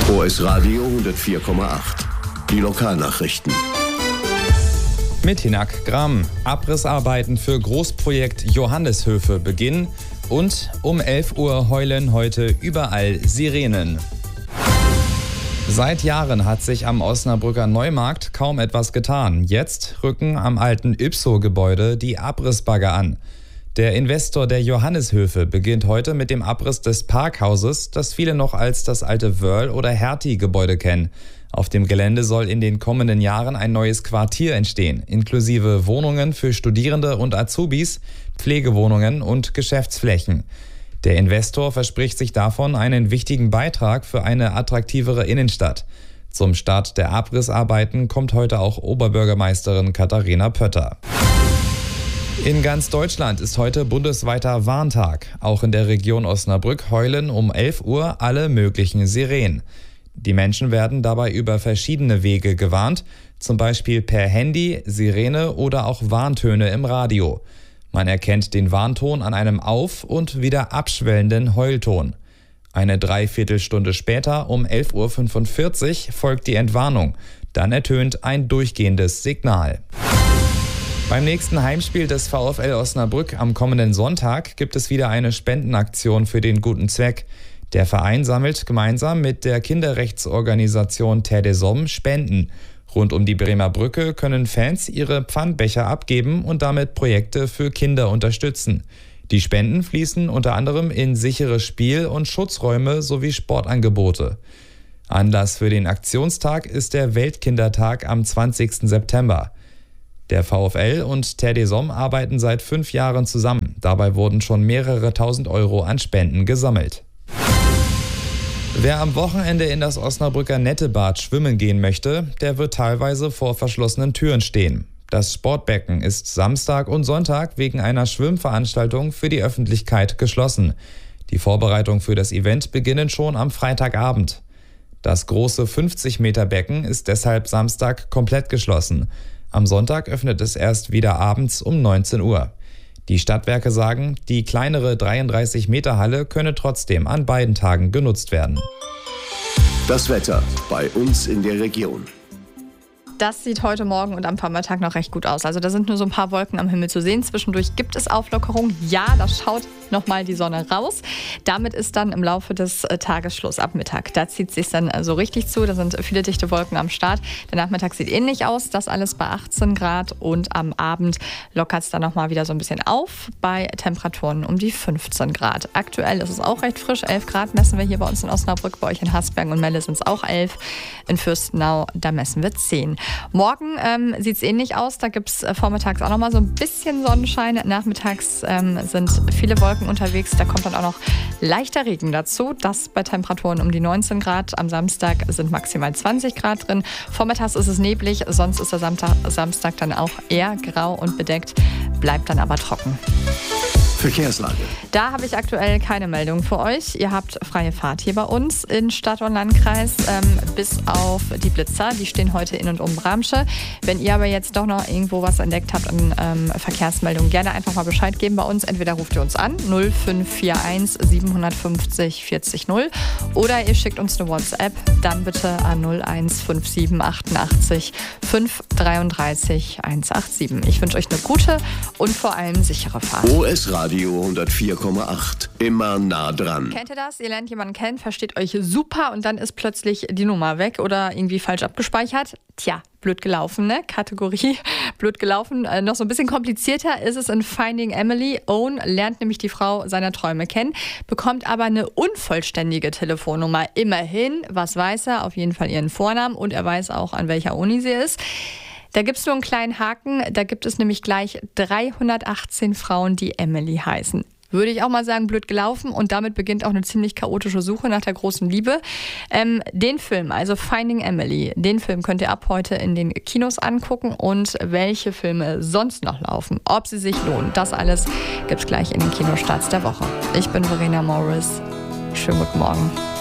OS Radio 104,8. Die Lokalnachrichten. Mit Hinak Gramm. Abrissarbeiten für Großprojekt Johanneshöfe beginnen und um 11 Uhr heulen heute überall Sirenen. Seit Jahren hat sich am Osnabrücker Neumarkt kaum etwas getan. Jetzt rücken am alten Ypso-Gebäude die Abrissbagger an. Der Investor der Johanneshöfe beginnt heute mit dem Abriss des Parkhauses, das viele noch als das alte Wörl- oder Hertie-Gebäude kennen. Auf dem Gelände soll in den kommenden Jahren ein neues Quartier entstehen, inklusive Wohnungen für Studierende und Azubis, Pflegewohnungen und Geschäftsflächen. Der Investor verspricht sich davon einen wichtigen Beitrag für eine attraktivere Innenstadt. Zum Start der Abrissarbeiten kommt heute auch Oberbürgermeisterin Katharina Pötter. In ganz Deutschland ist heute bundesweiter Warntag. Auch in der Region Osnabrück heulen um 11 Uhr alle möglichen Sirenen. Die Menschen werden dabei über verschiedene Wege gewarnt, zum Beispiel per Handy, Sirene oder auch Warntöne im Radio. Man erkennt den Warnton an einem auf- und wieder abschwellenden Heulton. Eine Dreiviertelstunde später, um 11.45 Uhr, folgt die Entwarnung. Dann ertönt ein durchgehendes Signal. Beim nächsten Heimspiel des VfL Osnabrück am kommenden Sonntag gibt es wieder eine Spendenaktion für den guten Zweck. Der Verein sammelt gemeinsam mit der Kinderrechtsorganisation Terre des Hommes Spenden. Rund um die Bremer Brücke können Fans ihre Pfandbecher abgeben und damit Projekte für Kinder unterstützen. Die Spenden fließen unter anderem in sichere Spiel- und Schutzräume sowie Sportangebote. Anlass für den Aktionstag ist der Weltkindertag am 20. September. Der VfL und Terre des Hommes arbeiten seit 5 Jahren zusammen. Dabei wurden schon mehrere tausend Euro an Spenden gesammelt. Wer am Wochenende in das Osnabrücker Nettebad schwimmen gehen möchte, der wird teilweise vor verschlossenen Türen stehen. Das Sportbecken ist Samstag und Sonntag wegen einer Schwimmveranstaltung für die Öffentlichkeit geschlossen. Die Vorbereitungen für das Event beginnen schon am Freitagabend. Das große 50-Meter-Becken ist deshalb Samstag komplett geschlossen. Am Sonntag öffnet es erst wieder abends um 19 Uhr. Die Stadtwerke sagen, die kleinere 33-Meter-Halle könne trotzdem an beiden Tagen genutzt werden. Das Wetter bei uns in der Region. Das sieht heute Morgen und am Vormittag noch recht gut aus. Also da sind nur so ein paar Wolken am Himmel zu sehen. Zwischendurch gibt es Auflockerung. Ja, da schaut nochmal die Sonne raus. Damit ist dann im Laufe des Tages Schluss ab Mittag. Da zieht es sich dann so richtig zu. Da sind viele dichte Wolken am Start. Der Nachmittag sieht ähnlich aus. Das alles bei 18 Grad. Und am Abend lockert es dann nochmal wieder so ein bisschen auf bei Temperaturen um die 15 Grad. Aktuell ist es auch recht frisch. 11 Grad messen wir hier bei uns in Osnabrück. Bei euch in Hasbergen und Melle sind es auch 11. In Fürstenau, da messen wir 10. Morgen sieht es ähnlich aus. Da gibt es vormittags auch noch mal so ein bisschen Sonnenschein. Nachmittags sind viele Wolken unterwegs. Da kommt dann auch noch leichter Regen dazu. Das bei Temperaturen um die 19 Grad. Am Samstag sind maximal 20 Grad drin. Vormittags ist es neblig. Sonst ist der Samstag dann auch eher grau und bedeckt. Bleibt dann aber trocken. Verkehrslage. Da habe ich aktuell keine Meldung für euch. Ihr habt freie Fahrt hier bei uns in Stadt und Landkreis, bis auf die Blitzer. Die stehen heute in und um Bramsche. Wenn ihr aber jetzt doch noch irgendwo was entdeckt habt an Verkehrsmeldungen, gerne einfach mal Bescheid geben bei uns. Entweder ruft ihr uns an 0541 750 40 0 oder ihr schickt uns eine WhatsApp. Dann bitte an 0157 88 533 187. Ich wünsche euch eine gute und vor allem sichere Fahrt. OS Radio 104,8. Immer nah dran. Kennt ihr das? Ihr lernt jemanden kennen, versteht euch super und dann ist plötzlich die Nummer weg oder irgendwie falsch abgespeichert. Tja, blöd gelaufen, ne? Kategorie blöd gelaufen. Noch so ein bisschen komplizierter ist es in Finding Emily. Owen lernt nämlich die Frau seiner Träume kennen, bekommt aber eine unvollständige Telefonnummer. Immerhin, was weiß er? Auf jeden Fall ihren Vornamen und er weiß auch, an welcher Uni sie ist. Da gibt es nur einen kleinen Haken, da gibt es nämlich gleich 318 Frauen, die Emily heißen. Würde ich auch mal sagen, blöd gelaufen und damit beginnt auch eine ziemlich chaotische Suche nach der großen Liebe. Den Film, also Finding Emily, den Film könnt ihr ab heute in den Kinos angucken und welche Filme sonst noch laufen, ob sie sich lohnen. Das alles gibt's gleich in den Kinostarts der Woche. Ich bin Verena Morris. Schönen guten Morgen.